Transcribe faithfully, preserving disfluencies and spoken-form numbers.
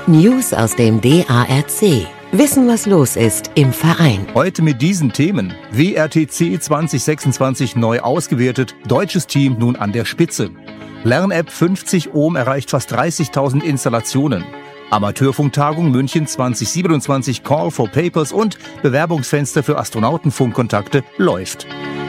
News aus dem D A R C. Wissen, was los ist im Verein. Heute mit diesen Themen. W R T C zwanzig sechsundzwanzig neu ausgewertet. Deutsches Team nun an der Spitze. Lern-App fünfzig Ohm erreicht fast dreißigtausend Installationen. Amateurfunktagung München zwanzig siebenundzwanzig Call for Papers und Bewerbungsfenster für Astronautenfunkkontakte läuft.